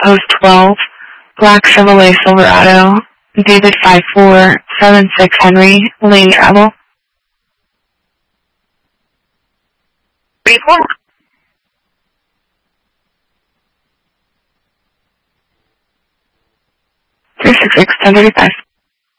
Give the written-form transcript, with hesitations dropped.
Post 12, Black Chevrolet Silverado, David 5476 Henry, lane travel. Report. 366 1035.